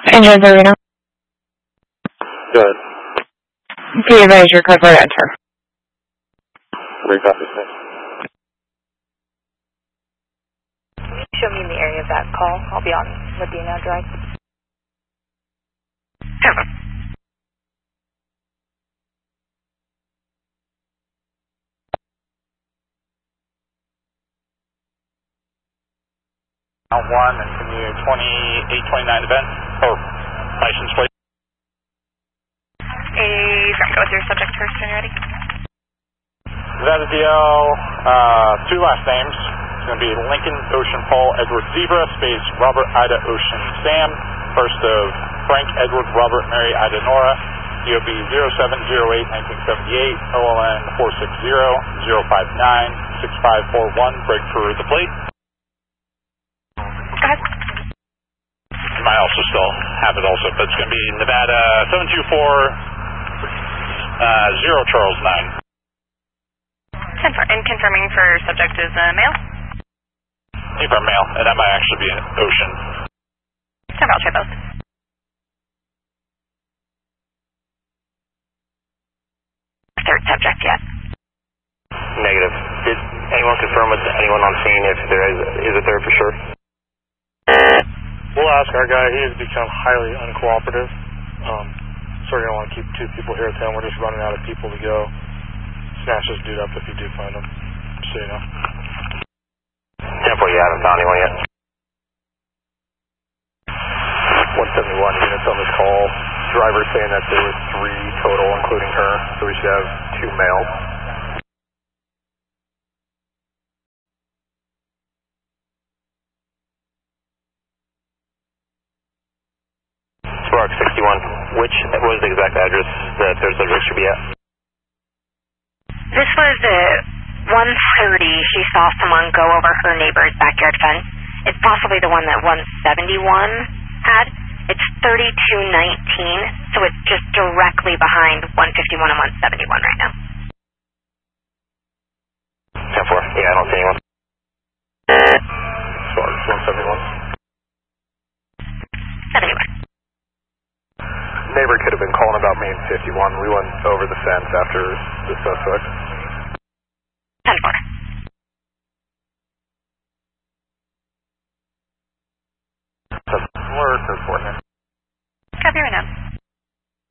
Engines Arena. Good. Be advised your code word enter. Recopy, sir. Can you show me in the area of that call? I'll be on Medina Drive. Sure. 1 and continue 2829 event, or license plate. Go with your subject first when you're ready. Nevada DL, 2 last names. It's going to be Lincoln Ocean Paul Edward Zebra, space Robert Ida Ocean Sam, first of Frank Edward Robert Mary Ida Nora, DOB 0708-1978, OLN 460-059-6541, break for the plate. Go ahead. You might also still have it also, but it's going to be Nevada 724 Charles 9. And confirming for subject is male? Confirm male, and that might actually be an ocean. I'll try both. Third subject yet? Negative. Did anyone confirm with anyone on scene if there is a third for sure? We'll ask our guy. He has become highly uncooperative. So we're going to want to keep 2 people here at the end. We're just running out of people to go. Snatch this dude up if you do find him. Just so you know. 10-4, you haven't found anyone yet. 171 units on this call. Driver saying that there was 3 total, including her. So we should have 2 males. Spark 61. Which was the exact address that third subject should be at? This was 130. She saw someone go over her neighbor's backyard fence. It's possibly the one that 171 had. It's 3219, so it's just directly behind 151 and 171 right now. 10-4. Yeah, I don't see anyone. Spark 171. 71. Neighbor could have been calling about main 51. We went over the fence after the suspect. 10-4.